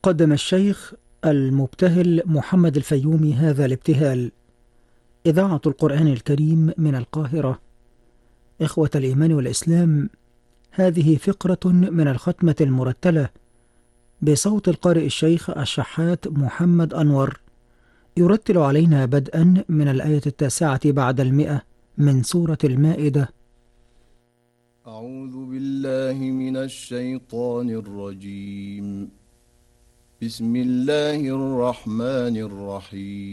قدم الشيخ المبتهل محمد الفيومي هذا الابتهال. إذاعة القرآن الكريم من القاهرة. إخوة الإيمان والإسلام، هذه فقرة من الختمة المرتلة بصوت القارئ الشيخ الشحات محمد أنور، يرتل علينا بدءا من الآية 9 بعد 100 من سورة المائدة. أعوذ بالله من الشيطان الرجيم. بسم الله الرحمن الرحيم.